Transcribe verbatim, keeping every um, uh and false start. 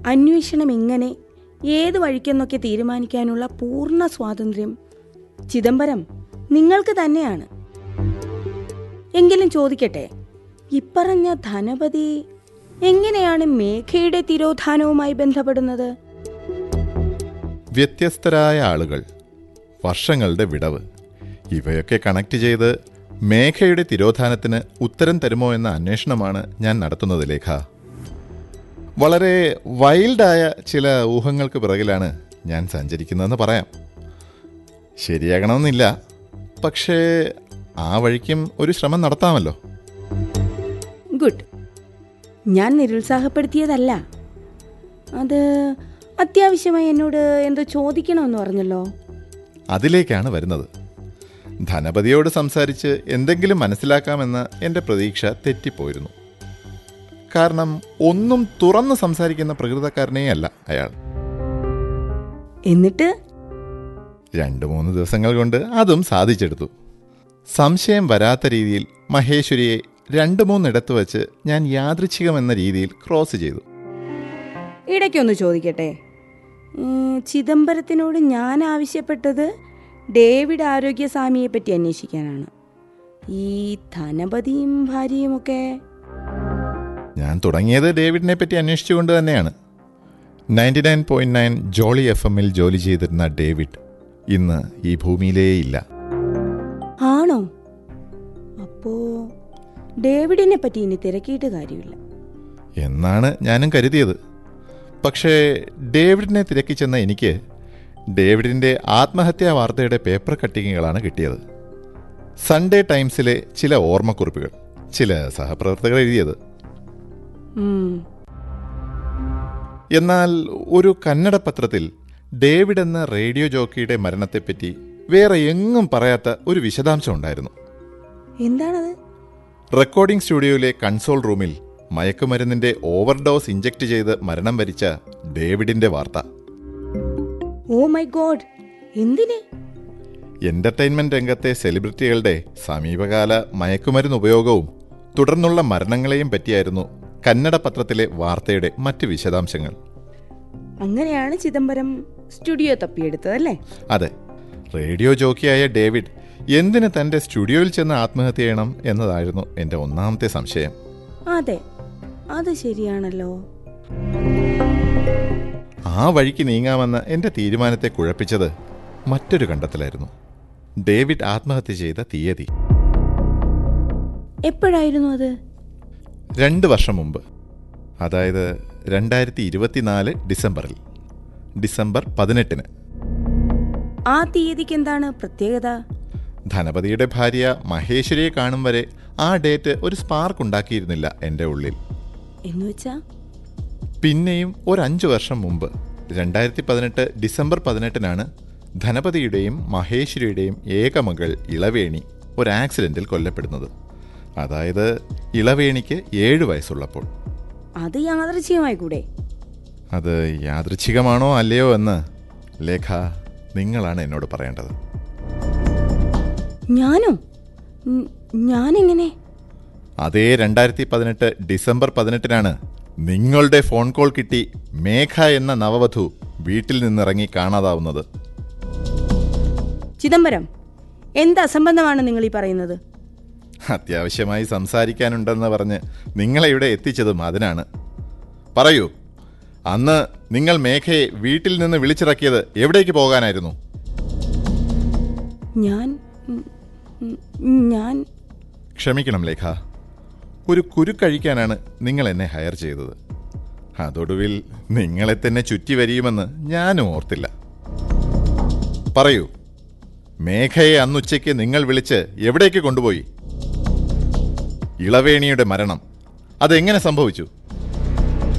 അന്വേഷണം എങ്ങനെ, ഏത് വഴിക്കെന്നൊക്കെ തീരുമാനിക്കാനുള്ള പൂർണ്ണ സ്വാതന്ത്ര്യം ചിദംബരം നിങ്ങൾക്ക് തന്നെയാണ്. എങ്കിലും ചോദിക്കട്ടെ, ഇപ്പറഞ്ഞ ധനപതി എങ്ങനെയാണ് മേഘയുടെ തിരോധാനവുമായി ബന്ധപ്പെടുന്നത്? വ്യത്യസ്തരായ ആളുകൾ, വർഷങ്ങളുടെ വിടവ്, ഇവയൊക്കെ കണക്ട് ചെയ്ത് മേഘയുടെ തിരോധാനത്തിന് ഉത്തരം തരുമോ എന്ന അന്വേഷണമാണ് ഞാൻ നടത്തുന്നത് ലേഖ. വളരെ വൈൽഡായ ചില ഊഹങ്ങൾക്ക് പിറകിലാണ് ഞാൻ സഞ്ചരിക്കുന്നതെന്ന് പറയാം. ശരിയാകണമെന്നില്ല, പക്ഷേ ആ വഴിക്കും ഒരു ശ്രമം നടത്താമല്ലോ. ഗുഡ്. ഞാൻ നിരുത്സാഹപ്പെടുത്തിയതല്ല. അത് അത്യാവശ്യമായി എന്നോട് എന്തോ ചോദിക്കണമെന്ന് പറഞ്ഞല്ലോ. അതിലേക്കാണ് വരുന്നത്. ധനപതിയോട് സംസാരിച്ച് എന്തെങ്കിലും മനസ്സിലാക്കാമെന്ന എൻ്റെ പ്രതീക്ഷ തെറ്റിപ്പോയിരുന്നു. കാരണം ഒന്നും തുറന്ന് സംസാരിക്കുന്ന പ്രകൃതക്കാരനേ അല്ല അയാൾ. എന്നിട്ട് രണ്ടു മൂന്ന് ദിവസങ്ങൾ കൊണ്ട് അതും സാധിച്ചെടുത്തു. സംശയം വരാത്ത രീതിയിൽ മഹേശ്വരിയെ രണ്ടു മൂന്നിടത്ത് വച്ച് ഞാൻ യാദൃച്ഛികമെന്ന രീതിയിൽ ക്രോസ് ചെയ്തു. ഇടയ്ക്കൊന്ന് ചോദിക്കട്ടെ, ചിദംബരത്തിനോട് ഞാൻ ആവശ്യപ്പെട്ടത് ഡേവിഡ് ആരോഗ്യസ്വാമിയെ പറ്റി അന്വേഷിക്കാനാണ്. ഈ ധനപതിയും ഭാര്യയും ഒക്കെ ഞാൻ തുടങ്ങിയത് ഡേവിഡിനെ പറ്റി അന്വേഷിച്ചുകൊണ്ട് തന്നെയാണ്. Ninety nine point nine Jolly F എമ്മിൽ ജോലി ചെയ്തിരുന്ന ഡേവിഡ് ഇന്ന് ഈ ഭൂമിയിലേ ഇല്ല. ആണോ? അപ്പോ ഡേവിഡിനെ പറ്റി ഇനി തിരക്കിയിട്ട് കാര്യമില്ല എന്നാണ് ഞാനും കരുതിയത്. പക്ഷേ ഡേവിഡിനെ തിരക്കി ചെന്ന എനിക്ക് ഡേവിഡിൻ്റെ ആത്മഹത്യാ വാർത്തയുടെ പേപ്പർ കട്ടിങ്ങുകളാണ് കിട്ടിയത്. സൺഡേ ടൈംസിലെ ചില ഓർമ്മക്കുറിപ്പുകൾ, ചില സഹപ്രവർത്തകർ എഴുതിയത്. എന്നാൽ ഒരു കന്നഡ പത്രത്തിൽ ഡേവിഡ് എന്ന റേഡിയോ ജോക്കിയുടെ മരണത്തെപ്പറ്റി വേറെ എങ്ങും പറയാത്ത ഒരു വിശദാംശം ഉണ്ടായിരുന്നു. എന്താണത്? റെക്കോർഡിംഗ് സ്റ്റുഡിയോയിലെ കൺസോൾ റൂമിൽ മയക്കുമരുന്നിന്റെ ഓവർഡോസ് ഇഞ്ചക്ട് ചെയ്ത് മരണം വരിച്ച ഡേവിഡിന്റെ വാർത്ത. Oh my God! എന്തിന്? എന്റർടൈൻമെന്റ് രംഗത്തെ സെലിബ്രിറ്റികളുടെ സമീപകാല മയക്കുമരുന്ന് ഉപയോഗവും തുടർന്നുള്ള മരണങ്ങളെയും പറ്റിയായിരുന്നു കന്നഡ പത്രത്തിലെ വാർത്തയുടെ മറ്റ് വിശദാംശങ്ങൾ. അങ്ങനെയാണ് ചിദംബരം സ്റ്റുഡിയോ തപ്പിയെടുത്തതല്ലേ? അതെ. റേഡിയോ ജോക്കിയായ ഡേവിഡ് എന്തിന് തന്റെ സ്റ്റുഡിയോയിൽ ചെന്ന് ആത്മഹത്യ ചെയ്യണം എന്നതായിരുന്നു എന്റെ ഒന്നാമത്തെ സംശയം. അതെ, അത് ശരിയാണല്ലോ. ആ വഴിക്ക് നീങ്ങാമെന്ന എന്റെ തീരുമാനത്തെ കുഴപ്പിച്ചത് മറ്റൊരു കണ്ടെത്തലായിരുന്നു. ഡേവിഡ് ആത്മഹത്യ ചെയ്ത തീയതി. എപ്പോഴായിരുന്നു അത്? രണ്ട് വർഷം മുമ്പ്, അതായത് രണ്ടായിരത്തി ഇരുപത്തിനാല് ഡിസംബറിൽ, ഡിസംബർ പതിനെട്ടിന്. ആ തീയതിക്ക് എന്താണ് പ്രത്യേകത? ധനപതിയുടെ ഭാര്യ മഹേശ്വരിയെ കാണും വരെ ആ ഡേറ്റ് ഒരു സ്പാർക്ക് ഉണ്ടാക്കിയിരുന്നില്ല എൻ്റെ ഉള്ളിൽ. എന്നുവെച്ചാ പിന്നെയും ഒരു അഞ്ചു വർഷം മുമ്പ്, രണ്ടായിരത്തി പതിനെട്ട് ഡിസംബർ പതിനെട്ടിനാണ് ധനപതിയുടെയും മഹേശ്വരിയുടെയും ഏകമകൾ ഇളവേണി ഒരു ആക്സിഡന്റിൽ കൊല്ലപ്പെടുന്നത്. അതായത് ഇളവേണിക്ക് ഏഴു വയസ്സുള്ളപ്പോൾ. അത് യാദൃച്ഛികമായി കൂടെ? അത് യാദൃച്ഛികമാണോ അല്ലയോ എന്ന് ലേഖ നിങ്ങളാണ് എന്നോട് പറയേണ്ടത്. ഞാനോ? ഞാനെങ്ങനെ? അതേ രണ്ടായിരത്തി പതിനെട്ട് ഡിസംബർ പതിനെട്ടിനാണ് നിങ്ങളുടെ ഫോൺ കോൾ കിട്ടി മേഘ എന്ന നവവധു വീട്ടിൽ നിന്നിറങ്ങി കാണാതാവുന്നത്. ചിദംബരം, എന്ത് അസംബന്ധമാണ് നിങ്ങൾ ഈ പറയുന്നത്? അത്യാവശ്യമായി സംസാരിക്കാനുണ്ടെന്ന് പറഞ്ഞ് നിങ്ങളെ ഇവിടെ എത്തിച്ചതും അതിനാണ്. പറയൂ, അന്ന് നിങ്ങൾ മേഘയെ വീട്ടിൽ നിന്ന് വിളിച്ചിറക്കിയത് എവിടേക്ക് പോകാനായിരുന്നു? ഞാൻ ഞാൻ ക്ഷമിക്കണം ലേഖ, ഒരു കുരുക്കഴിക്കാനാണ് നിങ്ങൾ എന്നെ ഹയർ ചെയ്തത്. അതൊടുവിൽ നിങ്ങളെ തന്നെ ചുറ്റി വരിയുമെന്ന് ഞാനും ഓർത്തില്ല. പറയൂ, മേഘയെ അന്നുച്ചയ്ക്ക് നിങ്ങൾ വിളിച്ച് എവിടേക്ക് കൊണ്ടുപോയി? ഇളവേണിയുടെ മരണം അതെങ്ങനെ സംഭവിച്ചു?